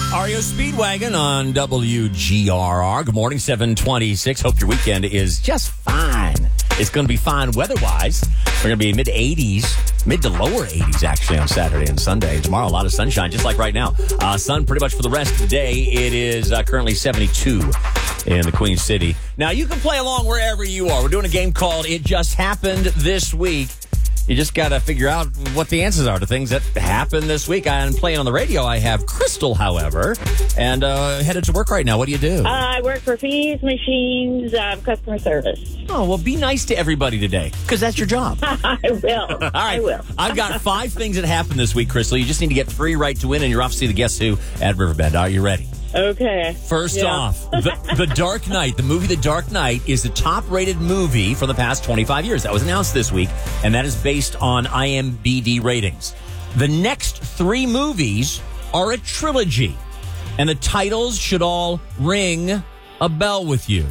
REO Speedwagon on WGRR. Good morning, 726. Hope your weekend is just fine. It's going to be fine weather-wise. We're going to be mid-80s, mid to lower 80s, actually, on Saturday and Sunday. Tomorrow, a lot of sunshine, just like right now. Sun pretty much for the rest of the day. It is currently 72 in the Queen City. Now, you can play along wherever you are. We're doing a game called It Just Happened This Week. You just got to figure out what the answers are to things that happened this week. I'm playing on the radio. I have Crystal, however, and headed to work right now. What do you do? I work for Fees Machines, customer service. Oh, well, be nice to everybody today, because that's your job. I will. All right. I will. I've got 5 things that happened this week, Crystal. You just need to get 3 right to win, and you're off to see the Guess Who at Riverbend. Are you ready? Okay. First off, the Dark Knight, the movie The Dark Knight is the top-rated movie for the past 25 years. That was announced this week, and that is based on IMDb ratings. The next 3 movies are a trilogy, and the titles should all ring a bell with you.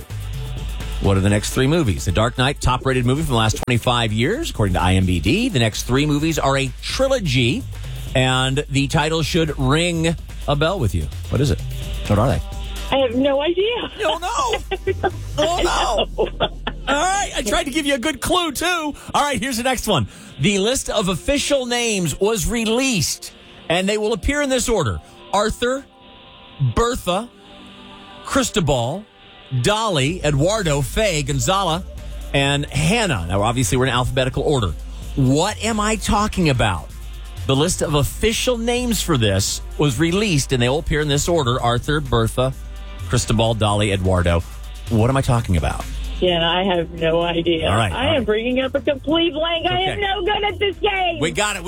What are the next 3 movies? The Dark Knight, top-rated movie from the last 25 years, according to IMDb. The next 3 movies are a trilogy, and the titles should ring a bell with you. What is it? What are they? I have no idea. Oh, no. Oh, no. All right. I tried to give you a good clue, too. All right. Here's the next one. The list of official names was released, and they will appear in this order. Arthur, Bertha, Cristobal, Dolly, Eduardo, Faye, Gonzala, and Hannah. Now, obviously, we're in alphabetical order. What am I talking about? The list of official names for this was released, and they all appear in this order. Arthur, Bertha, Cristobal, Dolly, Eduardo. What am I talking about? Yeah, I have no idea. All right. I am bringing up a complete blank. Okay. I am no good at this game. We got it.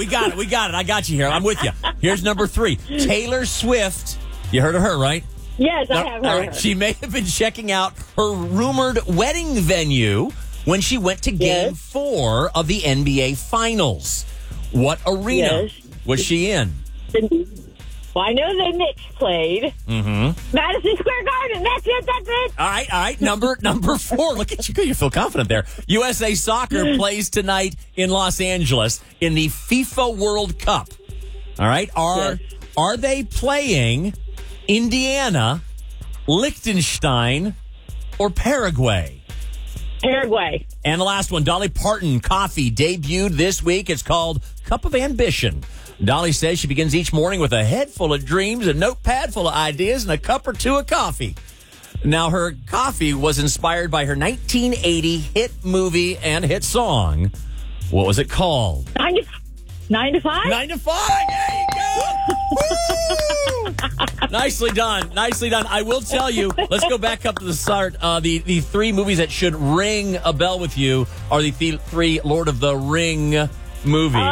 I got you here. I'm with you. Here's number 3. Taylor Swift. You heard of her, right? Yes, I have heard her. She may have been checking out her rumored wedding venue when she went to Game 4 of the NBA Finals. What arena was she in? Well, I know the Knicks played. Mm-hmm. Madison Square Garden. That's it. All right. Number 4. Look at you. You feel confident there. USA Soccer plays tonight in Los Angeles in the FIFA World Cup. All right. Are they playing Indiana, Liechtenstein, or Paraguay? Paraguay. And the last one, Dolly Parton coffee debuted this week. It's called Cup of Ambition. Dolly says she begins each morning with a head full of dreams, a notepad full of ideas, and a cup or 2 of coffee. Now, her coffee was inspired by her 1980 hit movie and hit song. What was it called? 9 to 5? 9 to 5. There you go. Woo! Nicely done. I will tell you, let's go back up to the start. The 3 movies that should ring a bell with you are the 3 Lord of the Ring movies.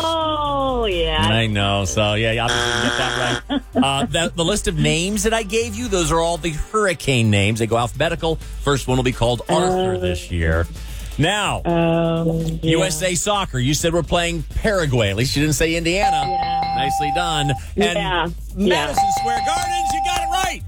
Oh, yeah. I know. So, yeah, obviously you get that right. The list of names that I gave you, those are all the hurricane names. They go alphabetical. First one will be called Arthur this year. Now, USA Soccer. You said we're playing Paraguay. At least you didn't say Indiana. Yeah. Nicely done. And Madison Square Gardens, you got it right.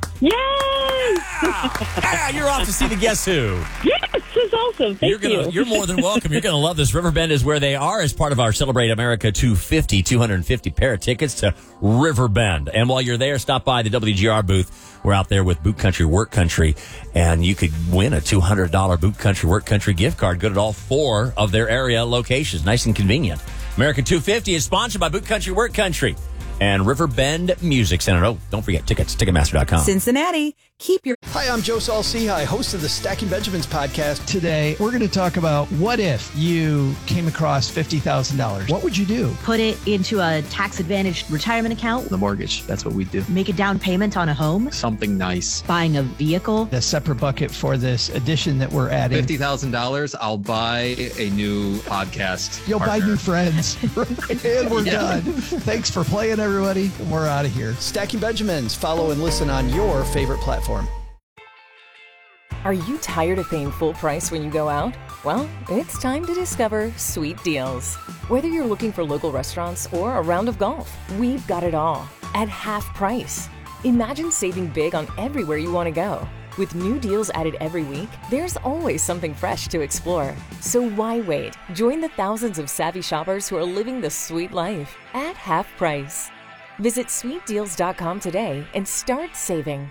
Yay! You're off to see the Guess Who. Yes, it's awesome. Thank you. You're more than welcome. You're going to love this. Riverbend is where they are as part of our Celebrate America 250 pair of tickets to Riverbend. And while you're there, stop by the WGR booth. We're out there with Boot Country Work Country, and you could win a $200 Boot Country Work Country gift card, good at all 4 of their area locations. Nice and convenient. America 250 is sponsored by Boot Country Work Country and Riverbend Music Center. Oh, don't forget tickets, Ticketmaster.com. Cincinnati, keep your... Hi, I'm Joe Saul-Sehy, host of the Stacking Benjamins podcast. Today, we're going to talk about what if you came across $50,000. What would you do? Put it into a tax-advantaged retirement account. The mortgage, that's what we do. Make a down payment on a home. Something nice. Buying a vehicle. A separate bucket for this addition that we're adding. $50,000, I'll buy a new podcast You'll partner. buy new friends. And we're done. Thanks for playing, everybody. We're out of here. Stacking Benjamins. Follow and listen on your favorite platform. Are you tired of paying full price when you go out? Well, it's time to discover Sweet Deals. Whether you're looking for local restaurants or a round of golf, we've got it all at half price. Imagine saving big on everywhere you want to go. With new deals added every week, there's always something fresh to explore. So why wait? Join the thousands of savvy shoppers who are living the sweet life at half price. Visit sweetdeals.com today and start saving.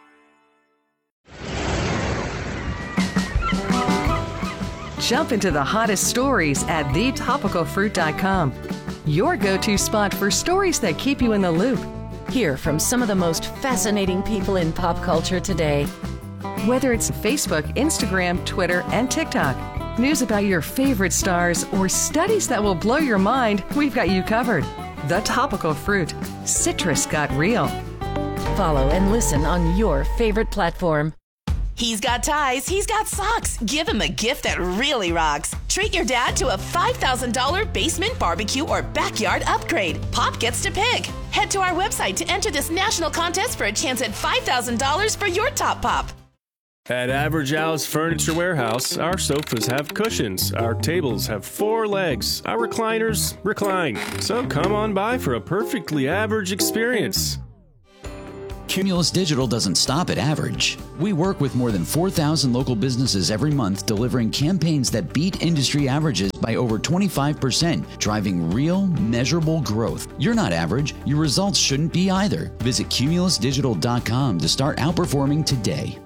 Jump into the hottest stories at thetopicalfruit.com. Your go-to spot for stories that keep you in the loop. Hear from some of the most fascinating people in pop culture today. Whether it's Facebook, Instagram, Twitter, and TikTok, news about your favorite stars, or studies that will blow your mind, we've got you covered. The Topical Fruit. Citrus got real. Follow and listen on your favorite platform. He's got ties, he's got socks. Give him a gift that really rocks. Treat your dad to a $5,000 basement barbecue or backyard upgrade. Pop gets to pick. Head to our website to enter this national contest for a chance at $5,000 for your top pop. At Average Al's Furniture Warehouse, our sofas have cushions, our tables have 4 legs, our recliners recline. So come on by for a perfectly average experience. Cumulus Digital doesn't stop at average. We work with more than 4,000 local businesses every month, delivering campaigns that beat industry averages by over 25%, driving real, measurable growth. You're not average. Your results shouldn't be either. Visit cumulusdigital.com to start outperforming today.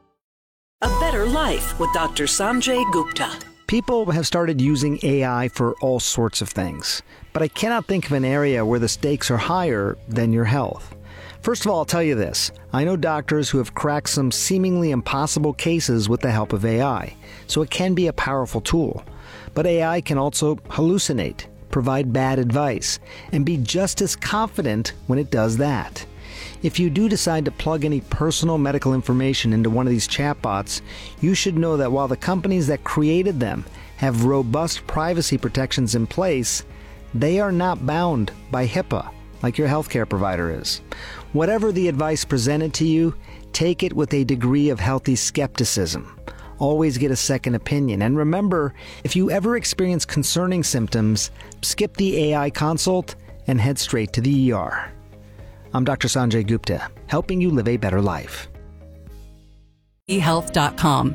A Better Life with Dr. Sanjay Gupta. People have started using AI for all sorts of things, but I cannot think of an area where the stakes are higher than your health. First of all, I'll tell you this. I know doctors who have cracked some seemingly impossible cases with the help of AI, so it can be a powerful tool. But AI can also hallucinate, provide bad advice, and be just as confident when it does that. If you do decide to plug any personal medical information into one of these chatbots, you should know that while the companies that created them have robust privacy protections in place, they are not bound by HIPAA like your healthcare provider is. Whatever the advice presented to you, take it with a degree of healthy skepticism. Always get a second opinion. And remember, if you ever experience concerning symptoms, skip the AI consult and head straight to the ER. I'm Dr. Sanjay Gupta, helping you live a better life. eHealth.com.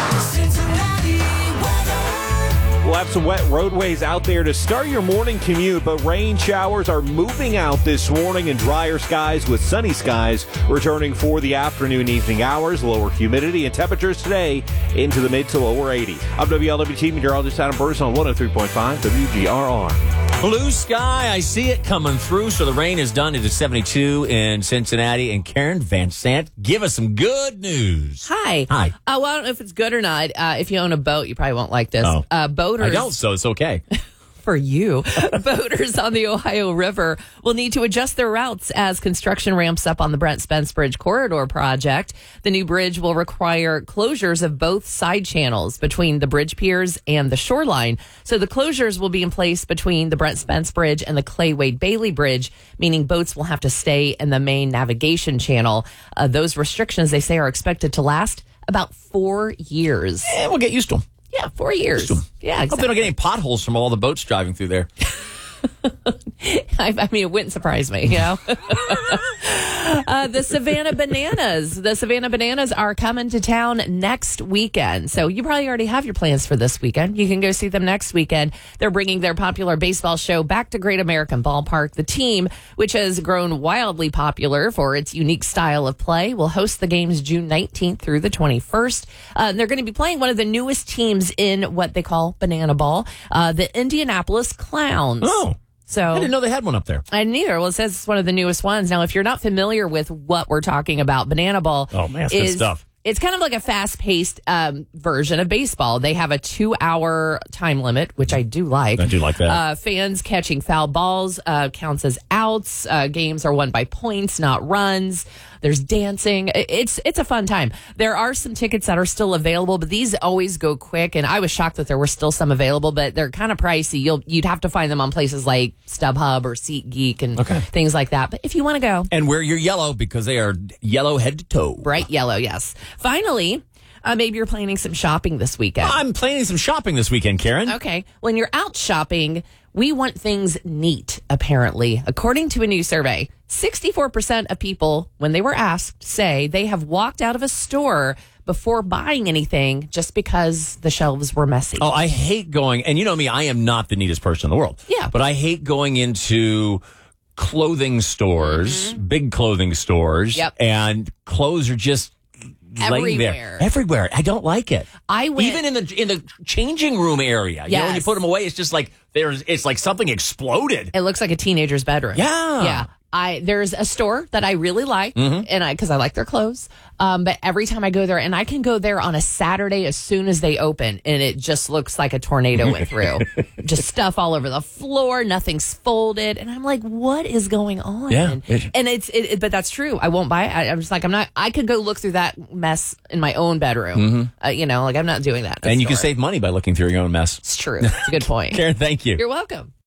We'll have some wet roadways out there to start your morning commute, but rain showers are moving out this morning and drier skies with sunny skies returning for the afternoon, evening hours. Lower humidity and temperatures today into the mid to lower 80s. I'm WLWT meteorologist Adam Burris on 103.5 WGRR. Blue sky, I see it coming through. So the rain is done. It is 72 in Cincinnati. And Karen Van Sant, give us some good news. Hi. Hi. Well, I don't know if it's good or not. If you own a boat, you probably won't like this. Boaters. I don't, so it's okay. For you, boaters on the Ohio River will need to adjust their routes as construction ramps up on the Brent Spence Bridge Corridor project. The new bridge will require closures of both side channels between the bridge piers and the shoreline. So the closures will be in place between the Brent Spence Bridge and the Clay Wade Bailey Bridge, meaning boats will have to stay in the main navigation channel. Those restrictions, they say, are expected to last about 4 years. And we'll get used to them. Yeah, 4 years. Yeah, exactly. Hope they don't get any potholes from all the boats driving through there. I mean, it wouldn't surprise me, you know. The Savannah Bananas. The Savannah Bananas are coming to town next weekend. So you probably already have your plans for this weekend. You can go see them next weekend. They're bringing their popular baseball show back to Great American Ballpark. The team, which has grown wildly popular for its unique style of play, will host the games June 19th through the 21st. They're going to be playing one of the newest teams in what they call Banana Ball, the Indianapolis Clowns. Oh. So I didn't know they had one up there. I didn't either. Well, it says it's one of the newest ones. Now, if you're not familiar with what we're talking about, Banana Ball that's good stuff. It's kind of like a fast-paced version of baseball. They have a 2-hour time limit, which I do like. I do like that. Fans catching foul balls counts as outs. Games are won by points, not runs. There's dancing. It's a fun time. There are some tickets that are still available, but these always go quick. And I was shocked that there were still some available, but they're kind of pricey. You'd have to find them on places like StubHub or SeatGeek and things like that. But if you want to go. And wear your yellow because they are yellow head to toe. Bright yellow, yes. Finally, maybe you're planning some shopping this weekend. I'm planning some shopping this weekend, Karen. Okay. When you're out shopping, we want things neat, apparently. According to a new survey, 64% of people, when they were asked, say they have walked out of a store before buying anything just because the shelves were messy. Oh, I hate going, and you know me, I am not the neatest person in the world. Yeah. But I hate going into clothing stores, big clothing stores, and clothes are just laying there everywhere. I don't like it. I went even in the changing room area. You know, when you put them away, it's just like it's like something exploded. It looks like a teenager's bedroom. Yeah. There's a store that I really like, and because I like their clothes. But every time I go there, and I can go there on a Saturday as soon as they open, and it just looks like a tornado went through. Just stuff all over the floor, nothing's folded, and I'm like, what is going on? Yeah. And but that's true. I won't buy it. I'm just like, I'm not. I could go look through that mess in my own bedroom. I'm not doing that. And you can save money by looking through your own mess. It's true. It's a good point. Karen, thank you. You're welcome.